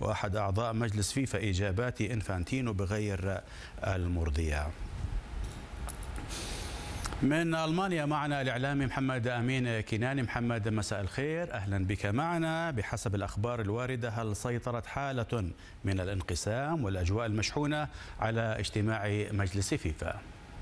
وأحد أعضاء مجلس فيفا إجابات إنفانتينو بغير المرضية. من ألمانيا معنا الإعلامي محمد أمين كناني. محمد، مساء الخير، أهلا بك معنا. بحسب الأخبار الواردة، هل سيطرت حالة من الانقسام والأجواء المشحونة على اجتماع مجلس فيفا؟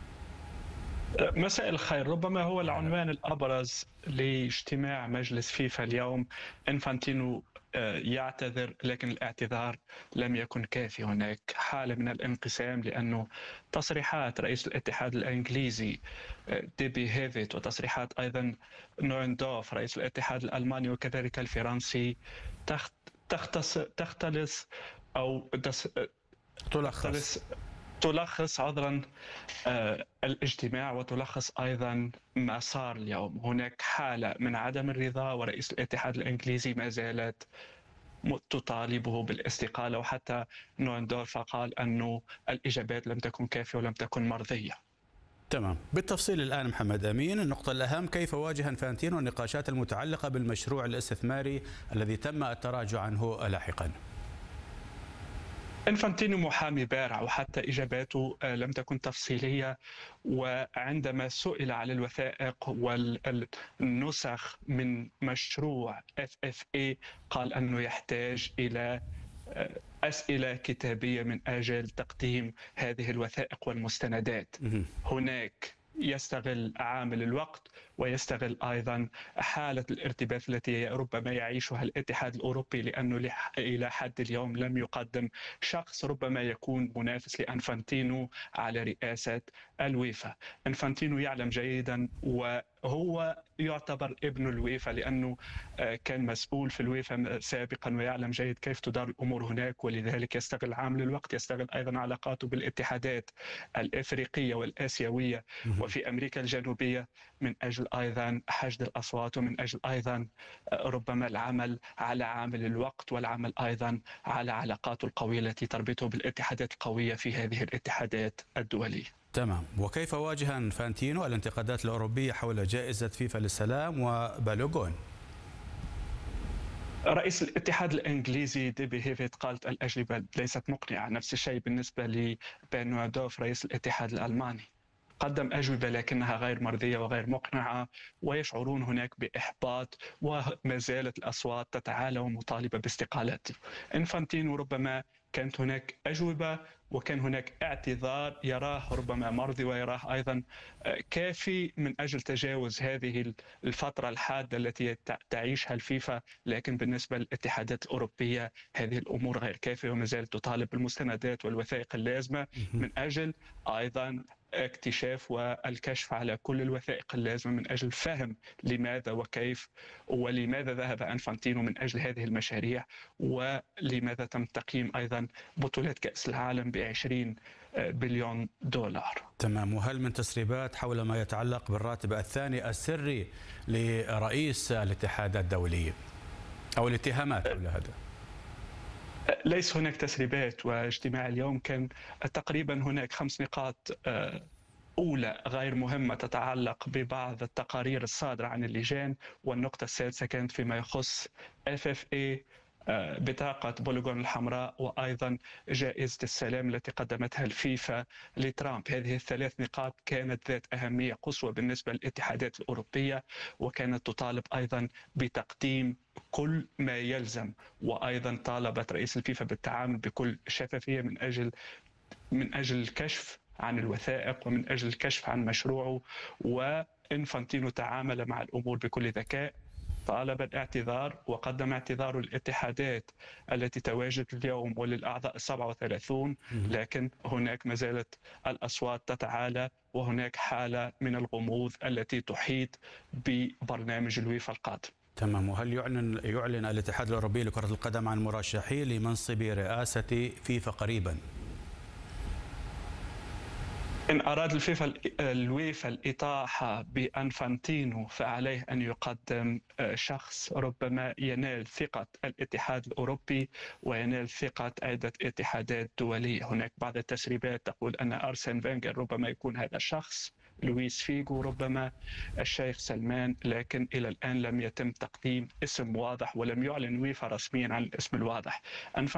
مساء الخير. ربما هو العنوان الأبرز لاجتماع مجلس فيفا اليوم. إنفانتينو يعتذر، لكن الاعتذار لم يكن كافي. هناك حالة من الانقسام، لأنه تصريحات رئيس الاتحاد الإنجليزي ديبي هيفيت وتصريحات أيضا نويندورف رئيس الاتحاد الألماني وكذلك الفرنسي تختلس أو تلخص عذرا الاجتماع، وتلخص أيضا ما صار اليوم. هناك حالة من عدم الرضا، ورئيس الاتحاد الإنجليزي ما زالت تطالبه بالاستقالة، وحتى نويندورف قال أنه الإجابات لم تكن كافية ولم تكن مرضية. تمام، بالتفصيل الآن محمد أمين. النقطة الأهم، كيف واجه إنفانتينو النقاشات المتعلقة بالمشروع الاستثماري الذي تم التراجع عنه لاحقا؟ إنفانتينو محامي بارع، وحتى إجاباته لم تكن تفصيلية. وعندما سئل على الوثائق والنسخ من مشروع FFA قال أنه يحتاج إلى أسئلة كتابية من أجل تقديم هذه الوثائق والمستندات. هناك يستغل عامل الوقت، ويستغل أيضا حالة الارتباك التي ربما يعيشها الاتحاد الأوروبي، لأنه إلى حد اليوم لم يقدم شخص ربما يكون منافس لإنفانتينو على رئاسة الويفا. إنفانتينو يعلم جيدا، وهو يعتبر ابن الويفا، لأنه كان مسؤول في الويفا سابقا ويعلم جيد كيف تدار الأمور هناك، ولذلك يستغل عامل الوقت. يستغل أيضا علاقاته بالاتحادات الإفريقية والآسيوية وفي أمريكا الجنوبية من أجل أيضا حشد الأصوات، ومن أجل أيضا ربما العمل على عامل الوقت، والعمل أيضا على علاقاته القوية التي تربطه بالاتحادات القوية في هذه الاتحادات الدولية. تمام. وكيف واجه إنفانتينو الانتقادات الأوروبية حول جائزة فيفا للسلام وبالوغون؟ رئيس الاتحاد الإنجليزي ديبي هيفيت قالت الأجوبة ليست مقنعة. نفس الشيء بالنسبة لبين نويندورف رئيس الاتحاد الألماني، قدم أجوبة لكنها غير مرضية وغير مقنعة، ويشعرون هناك بإحباط، وما زالت الأصوات تتعالى ومطالبة باستقالته. إنفانتينو ربما كانت هناك أجوبة، وكان هناك اعتذار يراه ربما مرضي، ويراه أيضا كافي من أجل تجاوز هذه الفترة الحادة التي تعيشها الفيفا. لكن بالنسبة للاتحادات الأوروبية هذه الأمور غير كافية، وما زالت تطالب بالمستندات والوثائق اللازمة من أجل أيضا اكتشاف والكشف على كل الوثائق اللازمة، من أجل فهم لماذا وكيف ولماذا ذهب إنفانتينو من أجل هذه المشاريع، ولماذا تم تقييم أيضا بطولة كأس العالم ب20 بليون دولار. تمام. وهل من تسريبات حول ما يتعلق بالراتب الثاني السري لرئيس الاتحاد الدولي أو الاتهامات حول هذا؟ ليس هناك تسريبات، واجتماع اليوم كان تقريبا هناك 5 نقاط أولى غير مهمة تتعلق ببعض التقارير الصادرة عن اللجان، والنقطة السادسة كانت فيما يخص FFA، بطاقة بوليغون الحمراء، وأيضا جائزة السلام التي قدمتها الفيفا لترامب. هذه ال3 نقاط كانت ذات أهمية قصوى بالنسبة للاتحادات الأوروبية، وكانت تطالب أيضا بتقديم كل ما يلزم، وأيضا طالبت رئيس الفيفا بالتعامل بكل شفافية من أجل الكشف عن الوثائق، ومن أجل الكشف عن مشروعه. وإنفانتينو تعامل مع الأمور بكل ذكاء، طالب الاعتذار وقدم اعتذار الاتحادات التي تواجدت اليوم وللأعضاء 37، لكن هناك ما زالت الأصوات تتعالى، وهناك حالة من الغموض التي تحيط ببرنامج الويفا القادم. تمام. وهل يعلن الاتحاد الأوروبي لكرة القدم عن مرشحين لمنصب رئاسة فيفا قريبا؟ إن أراد الويفا الإطاحة بأنفانتينو فعليه أن يقدم شخص ربما ينال ثقة الاتحاد الأوروبي وينال ثقة عدة اتحادات دولية. هناك بعض التسريبات تقول أن أرسن فينغر ربما يكون هذا الشخص، لويس فيغو، ربما الشيخ سلمان، لكن إلى الآن لم يتم تقديم اسم واضح، ولم يعلن ويفا رسميا عن الاسم الواضح.